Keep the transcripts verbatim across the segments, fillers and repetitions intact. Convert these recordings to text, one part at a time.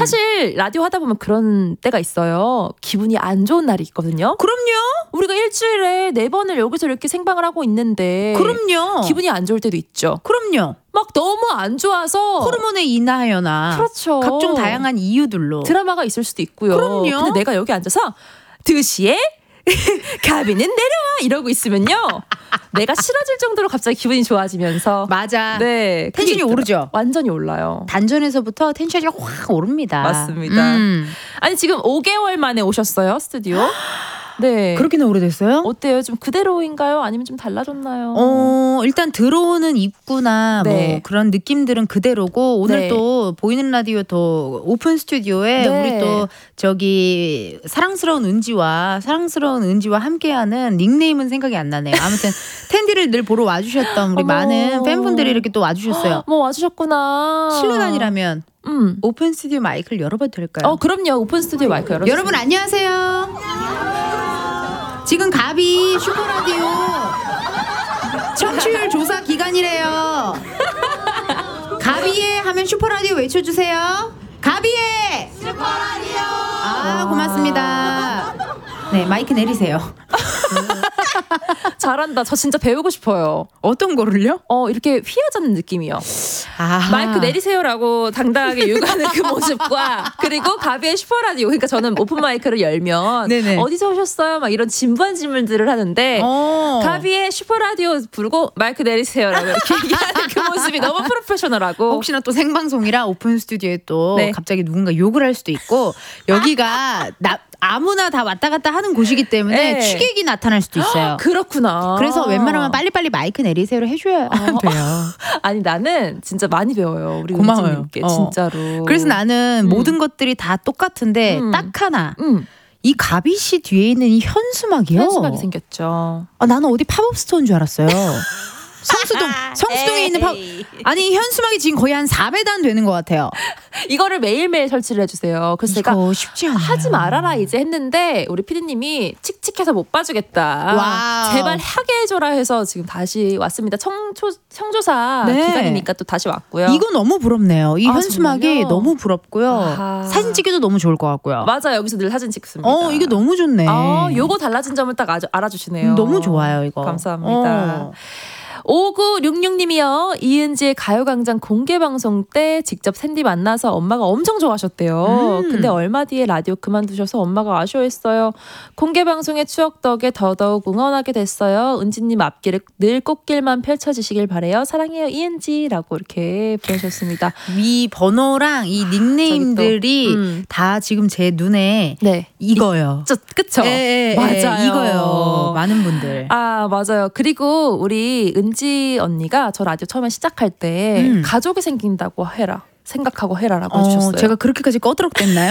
사실 라디오 하다 보면 그런 때가 있어요. 기분이 안 좋은 날이 있거든요. 그럼요. 우리가 일주일에 네 번을 여기서 이렇게 생방을 하고 있는데 그럼요. 기분이 안 좋을 때도 있죠. 그럼요. 막 너무 안 좋아서 호르몬의 인하여나 그렇죠. 각종 다양한 이유들로 드라마가 있을 수도 있고요. 그럼요. 근데 내가 여기 앉아서 두 시에 가비는 내려와 이러고 있으면요. 내가 싫어질 정도로 갑자기 기분이 좋아지면서 맞아. 네, 텐션이 오르죠. 완전히 올라요. 단전에서부터 텐션이 확 오릅니다. 맞습니다. 음. 아니 지금 오 개월 만에 오셨어요 스튜디오. 네. 그렇게나 오래됐어요? 어때요? 좀 그대로인가요? 아니면 좀 달라졌나요? 어, 일단 들어오는 입구나 네. 뭐 그런 느낌들은 그대로고 오늘 네. 또 보이는 라디오 또 오픈 스튜디오에 네. 우리 또 저기 사랑스러운 은지와 사랑스러운 은지와 함께하는 닉네임은 생각이 안 나네요. 아무튼 텐디를 늘 보러 와주셨던 우리 어머. 많은 팬분들이 이렇게 또 와주셨어요. 뭐 와주셨구나. 실례가 음. 오픈 스튜디오 마이크를 열어봐도 될까요? 어 그럼요. 오픈 스튜디오 마이크 열어주세요. 여러분 안녕하세요. 지금 가비 슈퍼라디오 청취율 조사 기간이래요. 가비에 하면 슈퍼라디오 외쳐주세요. 가비에 슈퍼라디오. 아 고맙습니다. 네 마이크 내리세요. 잘한다. 저 진짜 배우고 싶어요. 어떤 거를요? 어 이렇게 휘어잡는 느낌이요. 아. 마이크 내리세요라고 당당하게 요구하는 그 모습과 그리고 가비의 슈퍼라디오. 그러니까 저는 오픈 마이크를 열면 네네. 어디서 오셨어요? 막 이런 진부한 질문들을 하는데 어. 가비의 슈퍼라디오 부르고 마이크 내리세요라고 이렇게 얘기하는 그 모습이 너무 프로페셔널하고 혹시나 또 생방송이라 오픈 스튜디오에 또 네. 갑자기 누군가 욕을 할 수도 있고 여기가 나, 아무나 다 왔다 갔다 하는 곳이기 때문에 네. 취객이 나타날 수도 있어요. 그렇구나. 그래서 웬만하면 빨리빨리 마이크 내리세요를 해줘야 돼요. 아니 나는 진짜 많이 배워요. 우리 고마워요. 은지님께 어. 진짜로. 그래서 나는 음. 모든 것들이 다 똑같은데 음. 딱 하나 음. 이 가비 씨 뒤에 있는 이 현수막이요. 현수막이 생겼죠. 아, 나는 어디 팝업 스토어인 줄 알았어요. 성수동 성수동에 있는 팝 아니 현수막이 지금 거의 한 사 배단 되는 것 같아요. 이거를 매일매일 설치를 해주세요. 그래서 제가 이거 쉽지 않아요. 하지 말아라 이제 했는데 우리 피디님이 칙칙해서 못 봐주겠다. 와우. 제발 하게 해줘라 해서 지금 다시 왔습니다. 청초, 청조사 네. 기간이니까 또 다시 왔고요. 이거 너무 부럽네요. 이 아, 현수막이 정말요? 너무 부럽고요. 아하. 사진 찍기도 너무 좋을 것 같고요. 맞아 여기서 늘 사진 찍습니다. 어 이게 너무 좋네. 아, 요거 달라진 점을 딱 아주 알아주시네요. 너무 좋아요 이거. 감사합니다. 어. 오구육육 님이요. 이은지의 가요광장 공개방송 때 직접 샌디 만나서 엄마가 엄청 좋아하셨대요. 음. 근데 얼마 뒤에 라디오 그만두셔서 엄마가 아쉬워했어요. 공개방송의 추억 덕에 더더욱 응원하게 됐어요. 은지님 앞길을 늘 꽃길만 펼쳐지시길 바래요. 사랑해요 이은지라고 이렇게 보내셨습니다. 이 번호랑 이 닉네임들이 저기 또, 음. 다 지금 제 눈에 네. 이거요. 저, 그쵸? 예, 예, 맞아요. 예, 이거요. 많은 분들. 아 맞아요. 그리고 우리 은지 언니가 저 라디오 처음에 시작할 때 음. 가족이 생긴다고 해라 생각하고 해라라고 어, 해주셨어요. 제가 그렇게까지 꺼드럭댔나요?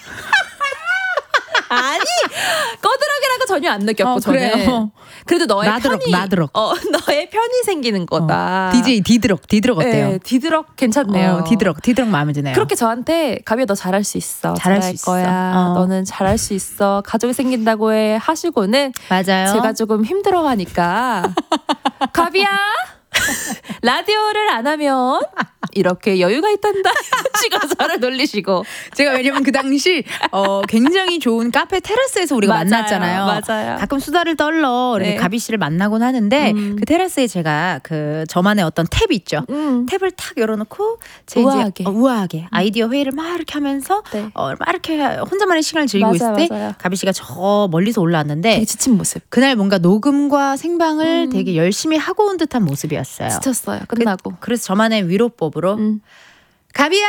아니 꺼드러기라고 전혀 안 느꼈고 어, 저는 그래요? 그래도 너의 나드럭, 편이 나드럭. 어 너의 편이 생기는 거다. 어, 디제이 디드럭 디드럭 어때요? 네, 디드럭 괜찮네요. 어, 디드럭 디드럭 마음에 드네요. 그렇게 저한테 가비야 너 잘할 수 있어. 잘할 잘할 수 있어. 거야. 어. 너는 잘할 수 있어. 가족이 생긴다고 해 하시고는 맞아요. 제가 조금 힘들어하니까 가비야 라디오를 안 하면 이렇게 여유가 있단다 하시고 저를 놀리시고 제가 왜냐면 그 당시 어, 굉장히 좋은 카페 테라스에서 우리가 맞아요, 만났잖아요. 맞아요. 가끔 수다를 떨러 이렇게 네. 가비 씨를 만나곤 하는데 음. 그 테라스에 제가 그 저만의 어떤 탭 있죠. 음. 탭을 탁 열어놓고 제 우아하게. 이제 어, 우아하게 아이디어 회의를 막 이렇게 하면서 네. 어, 막 이렇게 혼자만의 시간을 즐기고 맞아요, 있을 때 맞아요. 가비 씨가 저 멀리서 올라왔는데 되게 지친 모습 그날 뭔가 녹음과 생방을 음. 되게 열심히 하고 온 듯한 모습이었어요. 지쳤어요. 끝나고. 그, 그래서 저만의 위로법으로 음. 가비야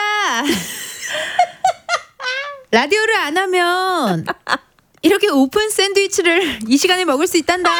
라디오를 안 하면 이렇게 오픈 샌드위치를 이 시간에 먹을 수 있단다.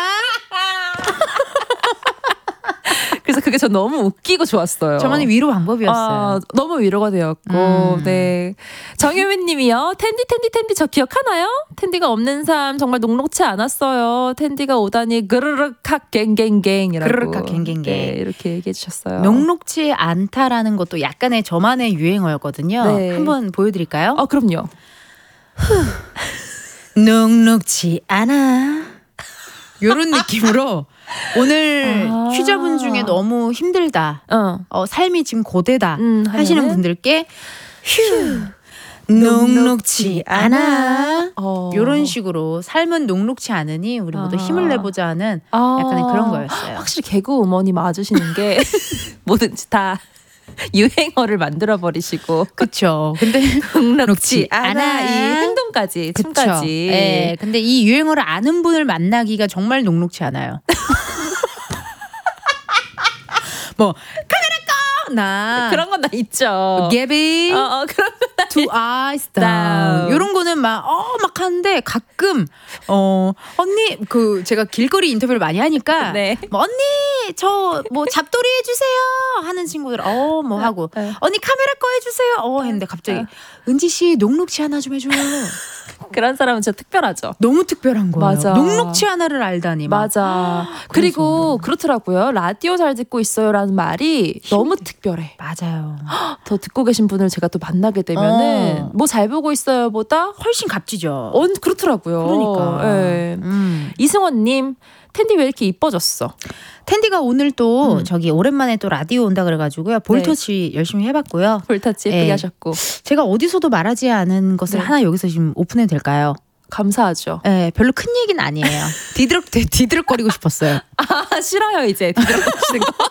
그래서 그게 저 너무 웃기고 좋았어요. 저만의 위로 방법이었어요. 아, 너무 위로가 되었고, 음. 네. 정효민 님이요. 텐디, 텐디, 텐디 저 기억하나요? 텐디가 없는 삶 정말 녹록치 않았어요. 텐디가 오다니 그르륵학 갱갱갱이라고. 그르륵학 갱갱갱. 네, 이렇게 얘기해 주셨어요. 녹록치 않다라는 것도 약간의 저만의 유행어였거든요. 네. 한번 보여드릴까요? 어, 그럼요. 녹록치 않아. 요런 느낌으로 오늘 아. 휴자분 중에 너무 힘들다. 어. 어, 삶이 지금 고되다 음, 하시는 하면은? 분들께 휴 녹록지 않아. 어. 이런 식으로 삶은 녹록지 않으니 우리 모두 아. 힘을 내보자 하는 아. 약간의 그런 거였어요. 확실히 개그 우먼이 맞으시는 게 뭐든지 다 유행어를 만들어 버리시고 그쵸. 근데 녹록지 않아 이 행동까지 그쵸. 춤까지. 예. 근데 이 유행어를 아는 분을 만나기가 정말 녹록지 않아요. 뭐 카메라 꺼! 나 그런 건 다 있죠. 예비 어, 어 그런 건 다. two eyes down. down 이런 거는 막 어 막 하는데 가끔 어 언니 그 제가 길거리 인터뷰를 많이 하니까 네. 뭐 언니 저 뭐 잡돌이 해주세요 하는 친구들 어 뭐 하고 네. 언니 카메라 꺼 해주세요 어 했는데 갑자기 은지 씨 녹록지 하나 좀 해줘요. 그런 사람은 진짜 특별하죠. 너무 특별한 거예요. 맞아. 녹록지 하나를 알다니. 막. 맞아. 그리고 그렇더라고요. 라디오 잘 듣고 있어요라는 말이 너무 특별해. 맞아요. 더 듣고 계신 분을 제가 또 만나게 되면은 어. 뭐 잘 보고 있어요보다 훨씬 값지죠. 어, 그렇더라고요. 그러니까. 예. 음. 이승원님, 텐디 왜 이렇게 이뻐졌어? 텐디가 오늘 또 음. 저기 오랜만에 또 라디오 온다 그래가지고요. 볼터치 열심히 해봤고요. 볼터치 예쁘게 예. 하셨고 제가 어디서도 말하지 않은 것을 네. 하나 여기서 지금 오픈해도 될까요? 감사하죠. 예, 별로 큰 얘기는 아니에요. 디드럭 디드럭거리고 싶었어요. 아 싫어요 이제 뒤돌아보시는 거.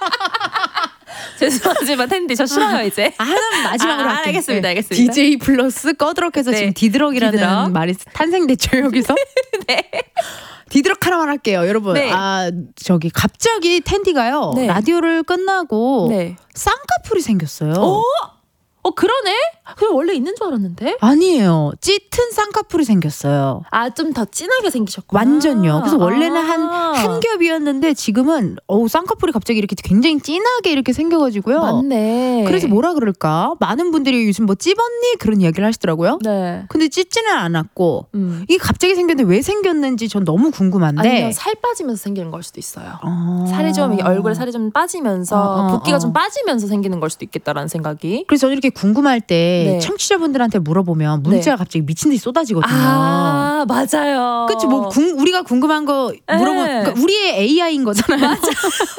죄송하지만 텐디 저 싫어요 이제. 아, 하나 마지막으로 아, 할게요. 알겠습니다, 예. 알겠습니다. 디제이 플러스 꺼드럭해서 네. 지금 디드럭이라는 디드럭. 말이 탄생됐죠 여기서. 네. 디드럭 하나만 할게요, 여러분. 네. 아 저기 갑자기 텐디가요 네. 라디오를 끝나고 네. 쌍꺼풀이 생겼어요. 어? 어 그러네? 그럼 원래 있는 줄 알았는데. 아니에요. 짙은 쌍꺼풀이 생겼어요. 아 좀 더 진하게 생기셨구나. 완전요. 그래서 원래는 아. 한 한 겹이었는데 지금은 어우 쌍꺼풀이 갑자기 이렇게 굉장히 진하게 이렇게 생겨가지고요. 맞네. 그래서 뭐라 그럴까? 많은 분들이 요즘 뭐 찝었니 그런 이야기를 하시더라고요. 네. 근데 찝지는 않았고 음. 이게 갑자기 생겼는데 왜 생겼는지 전 너무 궁금한데. 아니면 살 빠지면서 생기는 걸 수도 있어요. 어... 살이 좀 이게 얼굴에 살이 좀 빠지면서 어, 어, 붓기가 어. 좀 빠지면서 생기는 걸 수도 있겠다라는 생각이. 그래서 저는 이렇게 궁금할 때 네. 청취자분들한테 물어보면 문자가 갑자기 미친 듯이 쏟아지거든요. 아 맞아요. 그치 뭐 궁, 우리가 궁금한 거 물어보 네. 그러니까 우리의 에이아이인 거잖아요. 맞아.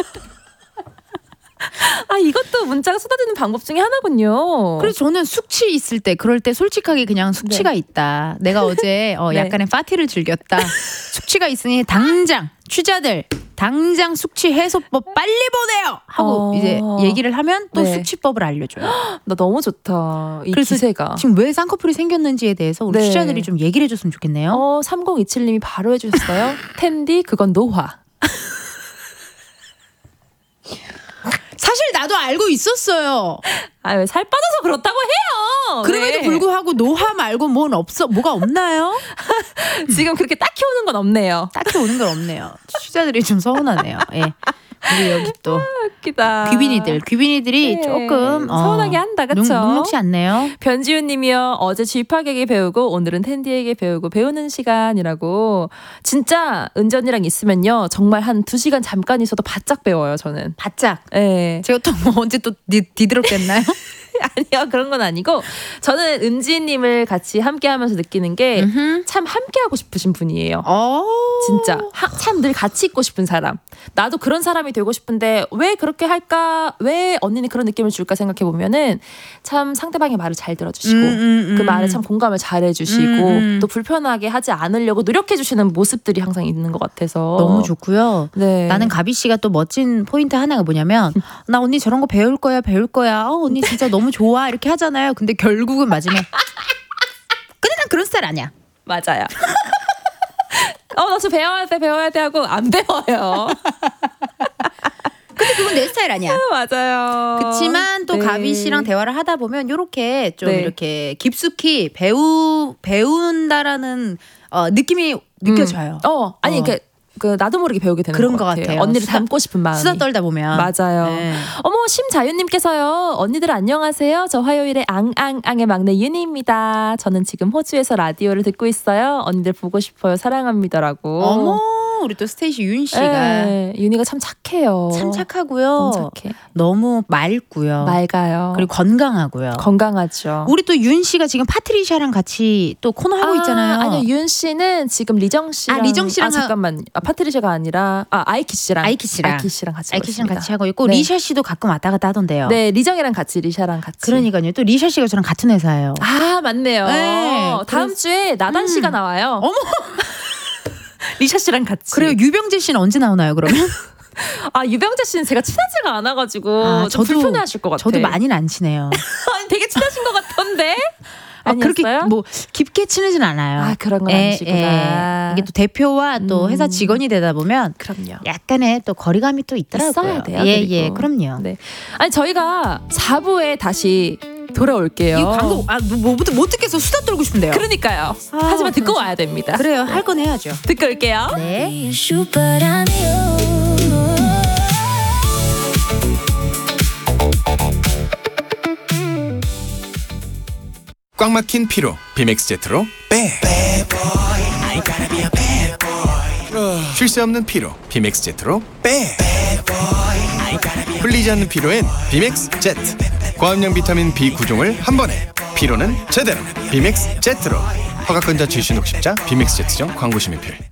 아 이것도 문자가 쏟아지는 방법 중에 하나군요. 그래서 저는 숙취 있을 때 그럴 때 솔직하게 그냥 숙취가 네. 있다. 내가 어제 어, 네. 약간의 파티를 즐겼다. 숙취가 있으니 당장 취자들 당장 숙취 해소법 빨리 보내요 하고 어. 이제 얘기를 하면 또 네. 숙취법을 알려줘요. 나 너무 좋다. 이 그래서 기세가. 지금 왜 쌍꺼풀이 생겼는지에 대해서 우리 네. 취자들이 좀 얘기를 해줬으면 좋겠네요. 어 삼공이칠님이 바로 해주셨어요. 텐디 그건 노화. 사실 나도 알고 있었어요. 아 왜 살 빠져서 그렇다고 해요. 그럼에도 네. 불구하고 노화 말고 뭔 없어 뭐가 없나요? 지금 그렇게 딱히 오는 건 없네요. 딱히 오는 건 없네요. 취자들이 좀 서운하네요. 예. 우리 여기 또 웃기다. 귀빈이들 귀빈이들이 네. 조금 어, 서운하게 한다, 그쵸? 녹- 녹록지 않네요. 변지훈님이요. 어제 쥐팍에게 배우고 오늘은 텐디에게 배우고 배우는 시간이라고. 진짜 은전이랑 있으면요 정말 한 두 시간 잠깐 있어도 바짝 배워요 저는. 바짝. 예. 제가 또 뭐 언제 또 디, 디드럭 됐나요? 아니요 그런 건 아니고 저는 은지님을 같이 함께하면서 느끼는 게 참 함께하고 싶으신 분이에요. 어. 진짜 참 늘 같이 있고 싶은 사람. 나도 그런 사람이 되고 싶은데 왜 그렇게 할까? 왜 언니는 그런 느낌을 줄까 생각해 보면은 참 상대방의 말을 잘 들어주시고 음, 음, 음. 그 말에 참 공감을 잘 해주시고 음, 음. 또 불편하게 하지 않으려고 노력해 주시는 모습들이 항상 있는 것 같아서 너무 좋고요. 네. 나는 가비 씨가 또 멋진 포인트 하나가 뭐냐면 나 언니 저런 거 배울 거야 배울 거야. 어, 언니 진짜 너무 좋아 이렇게 하잖아요. 근데 결국은 마지막에 근데 난 그런 스타일 아니야. 맞아요. 어, 나 좀 배워야 돼, 배워야 돼 하고 안 배워요. 근데 그건 내 스타일 아니야. 맞아요. 그렇지만 또 네. 가비 씨랑 대화를 하다 보면 이렇게 좀 네. 이렇게 깊숙이 배우 배운다라는 어, 느낌이 느껴져요. 음. 어, 아니 어. 그, 그 나도 모르게 배우게 되는 그런 것 것 같아요. 같아요. 언니를 수다- 닮고 싶은 마음이. 수다 떨다 보면 맞아요. 네. 어머 심자윤님께서요. 언니들 안녕하세요. 저 화요일에 앙앙앙의 막내 윤희입니다. 저는 지금 호주에서 라디오를 듣고 있어요. 언니들 보고 싶어요. 사랑합니다라고. 어머 우리 또 스테이시 윤 씨가 네, 윤희가 참 착해요. 참 착하고요. 너무 착해. 너무 맑고요. 맑아요. 그리고 건강하고요. 건강하죠. 우리 또 윤 씨가 지금 파트리샤랑 같이 또 코너 하고 아, 있잖아요. 아니요 윤 씨는 지금 리정 씨랑 아, 리정 씨랑 아, 잠깐만 아, 파트리샤가 아니라 아 아이키 씨랑 아이키 씨랑. 아이키 씨랑 같이 아이키 씨랑 하고 같이 있습니다. 하고 있고 네. 리샤 씨도 가끔 왔다 갔다 하던데요. 네 리정이랑 같이 리샤랑 같이. 그러니까요. 또 리샤 씨가 저랑 같은 회사예요. 아 아 맞네요. 네, 다음 그래서- 주에 나단 씨가 음. 나와요. 어머. 리샤 씨랑 같이. 그래요. 유병재 씨는 언제 나오나요, 그러면? 아 유병재 씨는 제가 친하지가 않아가지고 아, 좀 저도- 불편해하실 것 같아요. 저도 많이는 안 친해요. 아니, 되게 친하신 것 같던데. 아, 그렇게 아니었어요? 뭐 깊게 친하진 않아요. 아 그런 건 예, 아니시구나. 예. 이게 또 대표와 또 음. 회사 직원이 되다 보면 그럼요. 약간의 또 거리감이 또 있더라고요. 있어야 돼요, 예, 그리고. 예, 그럼요. 네. 아니 저희가 사 부에 다시 돌아올게요. 이 광고 아, 뭐, 못, 못 듣겠어. 수다 떨고 싶은데요. 그러니까요. 아, 하지만 듣고 와야 됩니다. 그래요. 할 건 해야죠. 듣고 올게요. 네. 꽉 막힌 피로 비맥스 제트로 빼. 쉴 새 없는 피로 비맥스 제트로 빼. 풀리지 않는 피로엔 비맥스 제트. 고함량 비타민 비 구 종을 한 번에. 피로는 제대로 비맥스 제트로. 허가권자 출신 혹십자 비맥스 제트점 광고 심의필.